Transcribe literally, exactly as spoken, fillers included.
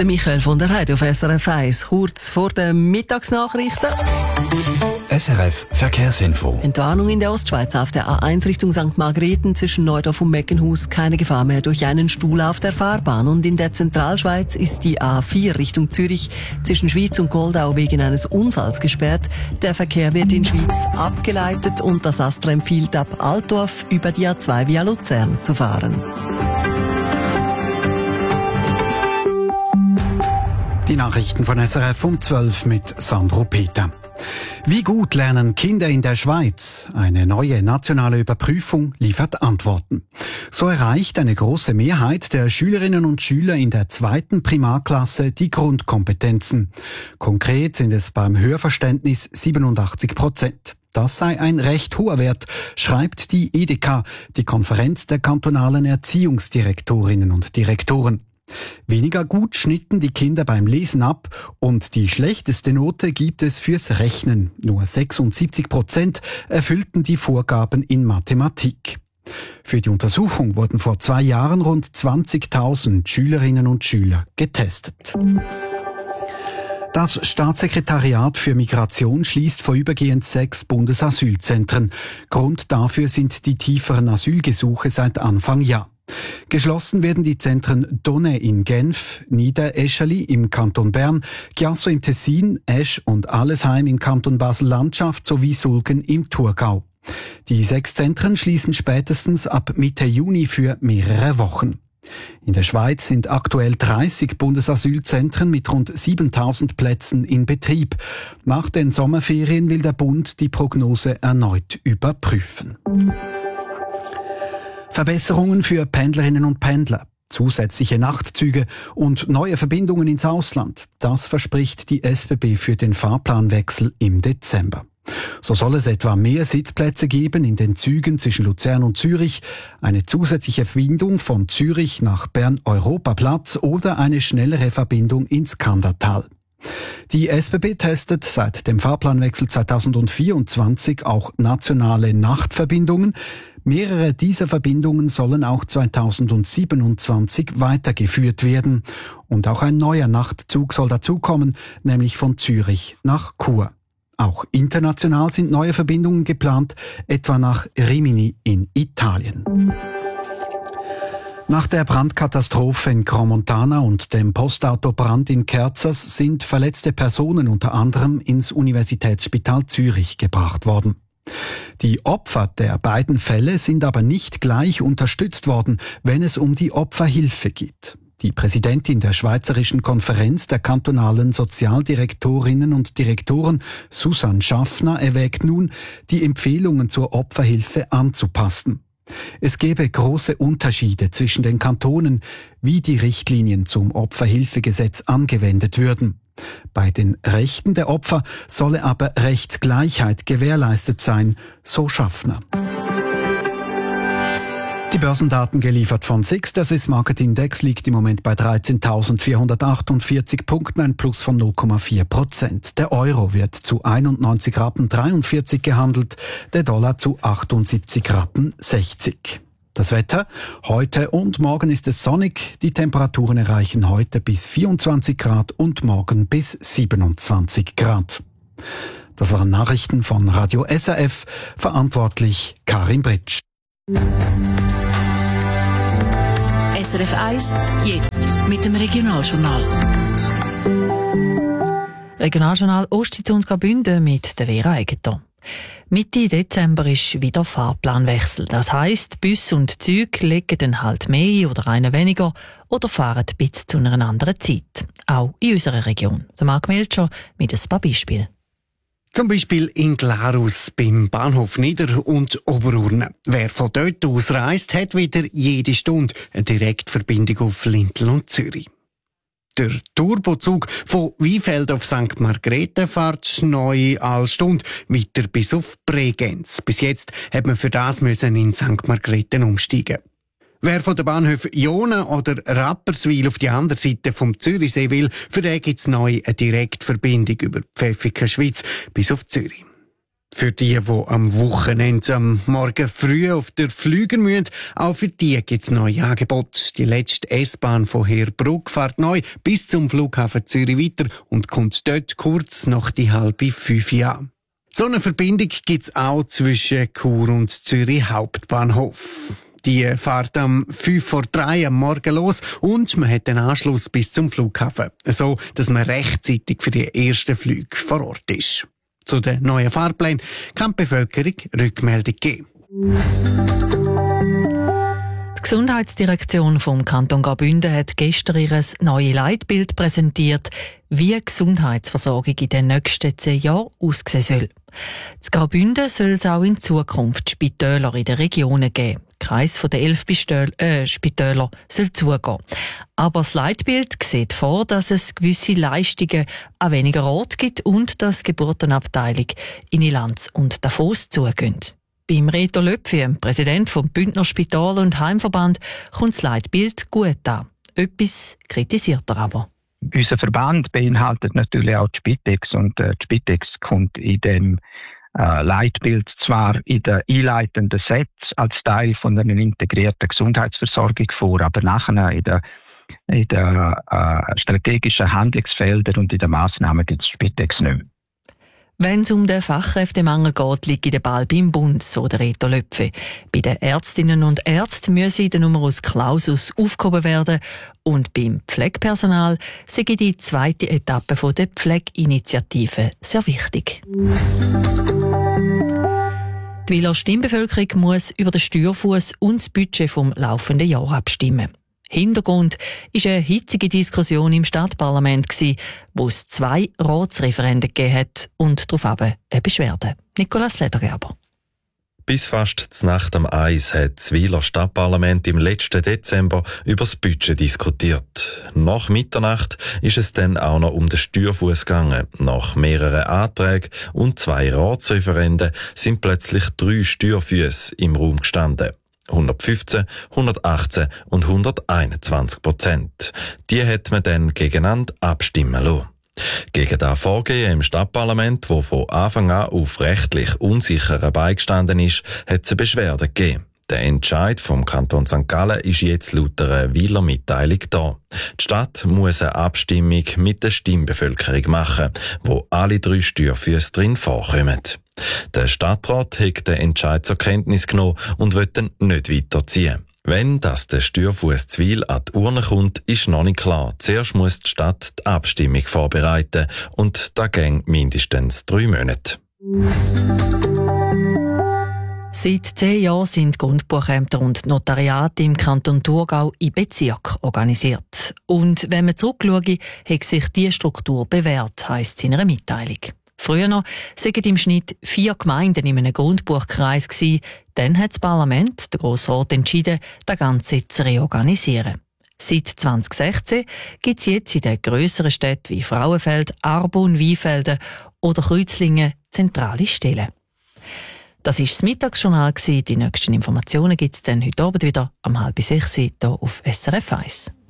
Der Michael von der Heide auf S R F eins. Kurz vor den Mittagsnachrichten. S R F Verkehrsinfo. Entwarnung in der Ostschweiz auf der A eins Richtung Sankt Margrethen zwischen Neudorf und Meckenhus. Keine Gefahr mehr durch einen Stuhl auf der Fahrbahn. Und in der Zentralschweiz ist die A vier Richtung Zürich zwischen Schwyz und Goldau wegen eines Unfalls gesperrt. Der Verkehr wird in Schwyz abgeleitet und das Astra empfiehlt ab Altdorf über die A zwei via Luzern zu fahren. Die Nachrichten von S R F um zwölf mit Sandro Peter. Wie gut lernen Kinder in der Schweiz? Eine neue nationale Überprüfung liefert Antworten. So erreicht eine große Mehrheit der Schülerinnen und Schüler in der zweiten Primarklasse die Grundkompetenzen. Konkret sind es beim Hörverständnis siebenundachtzig Prozent. Das sei ein recht hoher Wert, schreibt die E D K, die Konferenz der kantonalen Erziehungsdirektorinnen und Direktoren. Weniger gut schnitten die Kinder beim Lesen ab und die schlechteste Note gibt es fürs Rechnen. Nur sechsundsiebzig Prozent erfüllten die Vorgaben in Mathematik. Für die Untersuchung wurden vor zwei Jahren rund zwanzigtausend Schülerinnen und Schüler getestet. Das Staatssekretariat für Migration schließt vorübergehend sechs Bundesasylzentren. Grund dafür sind die tieferen Asylgesuche seit Anfang Jahr. Geschlossen werden die Zentren Donnay in Genf, Niedereschali im Kanton Bern, Chiasso im Tessin, Esch und Allesheim im Kanton Basel-Landschaft sowie Sulgen im Thurgau. Die sechs Zentren schließen spätestens ab Mitte Juni für mehrere Wochen. In der Schweiz sind aktuell dreißig Bundesasylzentren mit rund siebentausend Plätzen in Betrieb. Nach den Sommerferien will der Bund die Prognose erneut überprüfen. Verbesserungen für Pendlerinnen und Pendler, zusätzliche Nachtzüge und neue Verbindungen ins Ausland. Das verspricht die S B B für den Fahrplanwechsel im Dezember. So soll es etwa mehr Sitzplätze geben in den Zügen zwischen Luzern und Zürich, eine zusätzliche Verbindung von Zürich nach Bern-Europaplatz oder eine schnellere Verbindung ins Kandertal. Die S B B testet seit dem Fahrplanwechsel zweitausendvierundzwanzig auch nationale Nachtverbindungen. Mehrere dieser Verbindungen sollen auch zweitausendsiebenundzwanzig weitergeführt werden. Und auch ein neuer Nachtzug soll dazukommen, nämlich von Zürich nach Chur. Auch international sind neue Verbindungen geplant, etwa nach Rimini in Italien. Nach der Brandkatastrophe in Crans-Montana und dem Postautobrand in Kerzers sind verletzte Personen unter anderem ins Universitätsspital Zürich gebracht worden. Die Opfer der beiden Fälle sind aber nicht gleich unterstützt worden, wenn es um die Opferhilfe geht. Die Präsidentin der Schweizerischen Konferenz der kantonalen Sozialdirektorinnen und Direktoren, Susanne Schaffner, erwägt nun, die Empfehlungen zur Opferhilfe anzupassen. Es gäbe große Unterschiede zwischen den Kantonen, wie die Richtlinien zum Opferhilfegesetz angewendet würden. Bei den Rechten der Opfer solle aber Rechtsgleichheit gewährleistet sein, so Schaffner. Die Börsendaten geliefert von S I X. Der Swiss Market Index liegt im Moment bei dreizehntausendvierhundertachtundvierzig Punkten, ein Plus von null Komma vier Prozent. Der Euro wird zu einundneunzig Rappen dreiundvierzig gehandelt, der Dollar zu achtundsiebzig Rappen sechzig. Das Wetter: Heute und morgen ist es sonnig. Die Temperaturen erreichen heute bis vierundzwanzig Grad und morgen bis siebenundzwanzig Grad. Das waren Nachrichten von Radio S R F. Verantwortlich Karin Britsch. S R F eins, jetzt mit dem Regionaljournal. Regionaljournal Ostsitz Graubünden mit der Vera Egeton. Mitte Dezember ist wieder Fahrplanwechsel. Das heisst, Bus und Züge legen dann halt mehr oder einen weniger oder fahren ein bisschen zu einer anderen Zeit. Auch in unserer Region. Der Marc Melcher mit ein paar Beispielen. Zum Beispiel in Glarus beim Bahnhof Nieder- und Oberurne. Wer von dort aus reist, hat wieder jede Stunde eine Direktverbindung auf Lintel und Zürich. Der Turbozug von Weinfeld auf Sankt Margrethen fährt neu alle Stunde weiter bis auf Bregenz. Bis jetzt hat man für das müssen in Sankt Margrethen umsteigen. Wer von den Bahnhöfen Jona oder Rapperswil auf die andere Seite vom Zürichsee will, für den gibt's neu eine Direktverbindung über Pfäffiken Schweiz bis auf Zürich. Für die, die am Wochenende am Morgen früh auf der Flüger müssen, auch für die gibt es neue Angebote. Die letzte S-Bahn von Heerbrugg fährt neu bis zum Flughafen Zürich weiter und kommt dort kurz nach die halbe fünf Jahre. So eine Verbindung gibt es auch zwischen Chur und Zürich Hauptbahnhof. Die fährt am fünf vor drei am Morgen los und man hat den Anschluss bis zum Flughafen. So, dass man rechtzeitig für die ersten Flüge vor Ort ist. Zu den neuen Fahrplänen kann die Bevölkerung Rückmeldung geben. Die Gesundheitsdirektion vom Kanton Graubünden hat gestern ihr neues Leitbild präsentiert, wie die Gesundheitsversorgung in den nächsten zehn Jahren aussehen soll. In Graubünden soll es auch in Zukunft Spitäler in den Regionen geben. Der Kreis der elf Spitäler, äh, Spitäler soll zugehen. Aber das Leitbild sieht vor, dass es gewisse Leistungen an weniger Orten gibt und dass die Geburtenabteilung in Ilanz und Davos zugehen. Beim Reto Löpfi, Präsident vom Bündner Spital- und Heimverband, kommt das Leitbild gut an. Etwas kritisiert er aber. Unser Verband beinhaltet natürlich auch die Spitex und äh, die Spitex kommt in dem äh, Leitbild zwar in den einleitenden Sätzen als Teil von einer integrierten Gesundheitsversorgung vor, aber nachher in den in den äh, strategischen Handlungsfeldern und in den Massnahmen gibt es Spitex nicht mehr. Wenn es um den Fachkräftemangel geht, liegt der Ball beim Bund, so der Reto Löpfi. Bei den Ärztinnen und Ärzten müsse der Numerus Clausus aufgehoben werden und beim Pflegepersonal sei die zweite Etappe der Pflegeinitiative sehr wichtig. Die Wieler Stimmbevölkerung muss über den Steuerfuss und das Budget vom laufenden Jahr abstimmen. Hintergrund ist eine hitzige Diskussion im Stadtparlament, wo es zwei Ratsreferenden gegeben hat und daraufhin eine Beschwerde. Nicolas Ledergerber. Bis fast zur Nacht am Eis hat das Wieler Stadtparlament im letzten Dezember über das Budget diskutiert. Nach Mitternacht ist es dann auch noch um den Steuerfuss gegangen. Nach mehreren Anträgen und zwei Ratsreferenden sind plötzlich drei Steuerfüsse im Raum gestanden. hundertfünfzehn, hundertachtzehn und hunderteinundzwanzig Prozent. Die hat man dann gegeneinander abstimmen lassen. Gegen das Vorgehen im Stadtparlament, wo von Anfang an auf rechtlich unsicheren Beinen gestanden ist, hat es eine Beschwerde gegeben. Der Entscheid vom Kanton Sankt Gallen ist jetzt laut einer Wieler Mitteilung da. Die Stadt muss eine Abstimmung mit der Stimmbevölkerung machen, wo alle drei Steuerfüsse drin vorkommen. Der Stadtrat hat den Entscheid zur Kenntnis genommen und will dann nicht weiterziehen. Wenn das der Steuerfuss zu Wil an die Urne kommt, ist noch nicht klar. Zuerst muss die Stadt die Abstimmung vorbereiten und das geht mindestens drei Monate. Seit zehn Jahren sind Grundbuchämter und Notariate im Kanton Thurgau in Bezirk organisiert. Und wenn man zurückschaut, hat sich diese Struktur bewährt, heisst es in einer Mitteilung. Früher noch waren im Schnitt vier Gemeinden in einem Grundbuchkreis gewesen. Dann hat das Parlament, der Grossrat, entschieden, das Ganze zu reorganisieren. Seit zwanzig sechzehn gibt es jetzt in den grösseren Städten wie Frauenfeld, Arbon, Weinfelden oder Kreuzlingen zentrale Stellen. Das war das Mittagsjournal. Die nächsten Informationen gibt es dann heute Abend wieder um halb sechs hier auf S R F eins.